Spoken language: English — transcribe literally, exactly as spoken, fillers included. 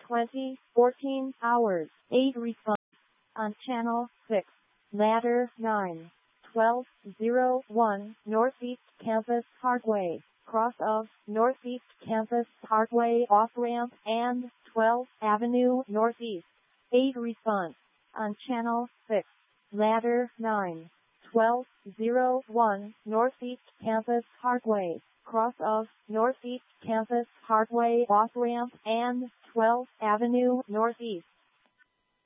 twenty fourteen hours, eight response. On channel six, ladder nine, twelve oh one Northeast Campus Parkway, cross of Northeast Campus Parkway off-ramp and twelfth Avenue Northeast, eight response. On channel six, ladder nine, twelve oh one Northeast Campus Parkway, cross of Northeast Campus Parkway off-ramp and twelfth Avenue Northeast.